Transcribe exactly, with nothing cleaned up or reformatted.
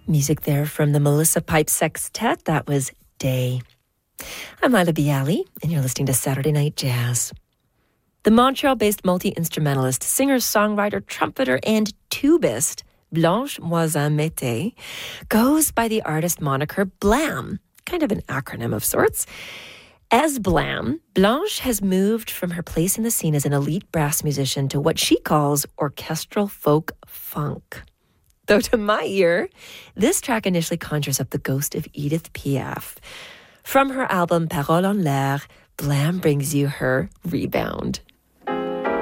Music there from the Melissa Pipe Sextet. That was Day. I'm Lila Bialy, and you're listening to Saturday Night Jazz. The Montreal-based multi-instrumentalist, singer, songwriter, trumpeter, and tubist Blanche Moisin-Mété goes by the artist moniker Blam, kind of an acronym of sorts. As Blam, Blanche has moved from her place in the scene as an elite brass musician to what she calls orchestral folk funk. Though to my ear, this track initially conjures up the ghost of Edith Piaf. From her album Paroles en l'air, Blam brings you her Rebound.